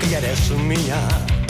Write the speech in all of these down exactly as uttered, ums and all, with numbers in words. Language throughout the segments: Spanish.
y eres mía.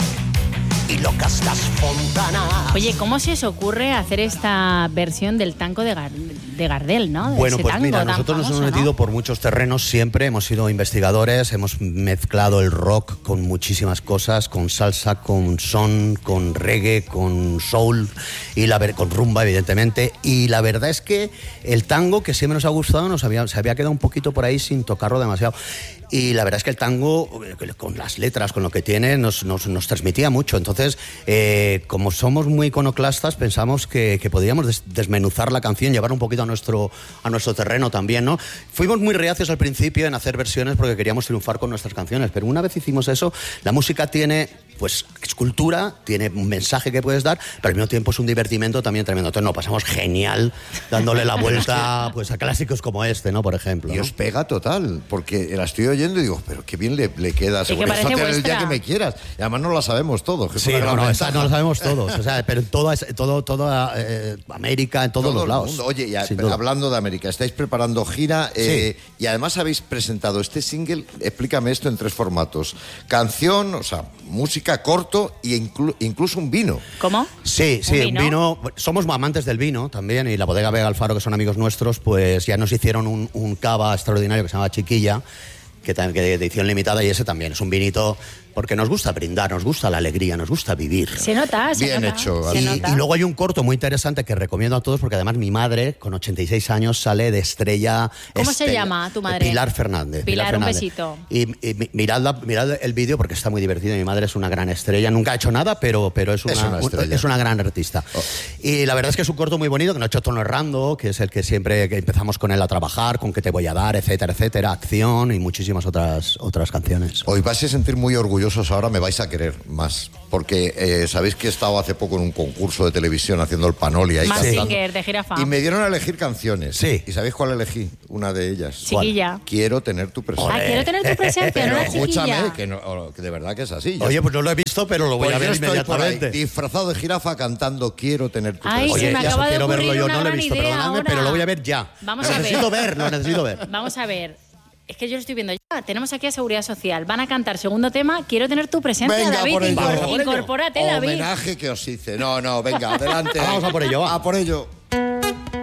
Y locas las fontanas. Oye, ¿cómo se os ocurre hacer esta versión del tango de, Gar de Gardel, ¿no? De bueno, ese pues tango mira, tan nosotros famoso, nos hemos metido ¿no? por muchos terrenos siempre, hemos sido investigadores, hemos mezclado el rock con muchísimas cosas, con salsa, con son, con reggae, con soul, y la con rumba, evidentemente, y la verdad es que el tango, que siempre nos ha gustado, nos había, se había quedado un poquito por ahí sin tocarlo demasiado. Y la verdad es que el tango, con las letras, con lo que tiene, nos, nos, nos transmitía mucho. Entonces, eh, como somos muy iconoclastas, pensamos que, que podíamos des desmenuzar la canción, llevar un poquito a nuestro, a nuestro terreno también, ¿no? Fuimos muy reacios al principio en hacer versiones porque queríamos triunfar con nuestras canciones, pero una vez hicimos eso, la música tiene, pues, es cultura, tiene un mensaje que puedes dar, pero al mismo tiempo es un divertimento también tremendo. Entonces, nos pasamos genial dándole la vuelta, pues, a clásicos como este, ¿no? Por ejemplo. Y ¿no? os pega total, porque la estoy oyendo y digo, pero qué bien le, le queda. Sí, que parece el vuestra. día que me quieras. Y además no la sabemos todos. Que Sí, no, no, esa no lo sabemos todos, o sea, pero en toda, todo, toda eh, América, en todos Todo los el lados. mundo. Oye, y a, Sin duda. hablando de América, estáis preparando gira eh, Sí. y además habéis presentado este single, explícame esto en tres formatos. Canción, o sea, música, corto e inclu incluso un vino. ¿Cómo? Sí, sí, ¿Un un vino? vino? Somos amantes del vino también, y la Bodega Vega Alfaro, que son amigos nuestros, pues ya nos hicieron un, un cava extraordinario que se llama Chiquilla, que también que de edición limitada, y ese también es un vinito porque nos gusta brindar, nos gusta la alegría, nos gusta vivir. Se nota, se Bien nota. hecho, se Y, nota. y luego hay un corto muy interesante que recomiendo a todos porque además mi madre, con ochenta y seis años, sale de estrella. ¿Cómo se estella. llama tu madre? Pilar Fernández. Pilar, un Fernández. besito. Y, y mi- mirad, la- mirad el vídeo porque está muy divertido. Mi madre es una gran estrella, nunca ha hecho nada, pero, pero es, una, Es una un- estrella. es una gran artista. Oh. Y la verdad es que es un corto muy bonito, que no ha hecho Tono Errando, que es el que siempre que empezamos con él a trabajar, con qué te voy a dar, etcétera, etcétera, acción y muchísimas otras, otras canciones. Os vais a sentir muy orgullosos ahora, me vais a querer más. Porque eh, sabéis que he estado hace poco en un concurso de televisión haciendo el Panoli ahí Más cantando. singer de Jirafa. Y me dieron a elegir canciones. Sí. ¿Y sabéis cuál elegí? Una de ellas. Chiquilla. Quiero tener tu presencia. Ah, quiero tener tu presencia, Pero no la escúchame, chiquilla. que, no- que de verdad que es así. Yo Oye, pues no lo he visto, pero lo voy Pues a ver yo estoy por ahí, inmediatamente. disfrazado de jirafa cantando Quiero tener tu Ay, presencia. se Oye, me ya acaba de quiero verlo ocurrir yo, una no lo he gran visto, idea perdonadme, ahora. pero lo voy a ver ya. Vamos lo a ver. necesito ver, lo necesito ver. Vamos a ver. Es que yo lo estoy viendo ya. Tenemos aquí a Seguridad Social. Van a cantar segundo tema. Quiero tener tu presencia, Venga, David. por ello. Incor- Por ello. Incorpórate, David. Homenaje que os hice. No, no, venga, adelante. Vamos a por ello, va. A por ello.